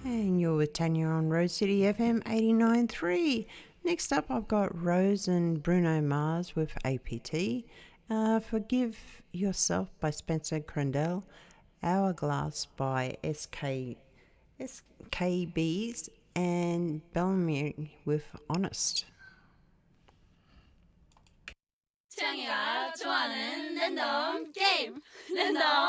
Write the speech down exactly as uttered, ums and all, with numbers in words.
And you're with Tanya on Rose City F M eighty-nine point three. Next up, I've got Rose and Bruno Mars with A P T. Uh, Forgive Yourself by Spencer Crandell. Hourglass by S K, S K Bs. And Bellamy with Honest. 태양이가 좋아하는 랜덤 게임 랜덤